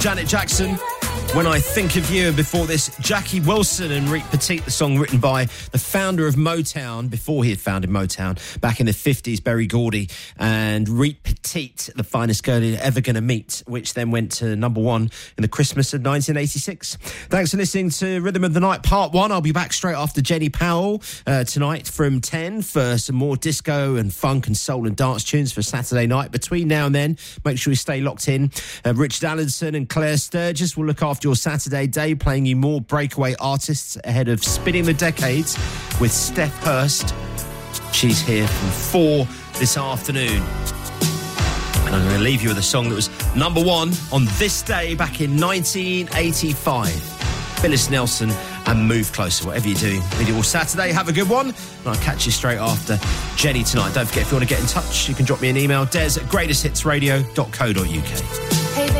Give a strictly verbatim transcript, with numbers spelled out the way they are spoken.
Janet Jackson, When I Think of You, and before this, Jackie Wilson and Reet Petite, the song written by the founder of Motown, before he had founded Motown, back in the fifties, Berry Gordy, and Reet Petite, the finest girl you're ever going to meet, which then went to number one in the Christmas of nineteen eighty-six. Thanks for listening to Rhythm of the Night Part one. I'll be back straight after Jenny Powell uh, tonight from ten for some more disco and funk and soul and dance tunes for Saturday night. Between now and then, make sure you stay locked in. Uh, Richard Allenson and Claire Sturgis will look after your Saturday day, playing you more breakaway artists ahead of Spinning the Decades with Steph Hurst. She's here from four this afternoon. And I'm going to leave you with a song that was number one on this day back in nineteen eighty-five. Phyllis Nelson and Move Closer. Whatever you're doing, video all Saturday, have a good one. And I'll catch you straight after Jenny tonight. Don't forget, if you want to get in touch, you can drop me an email, des at greatest hits radio dot co dot uk.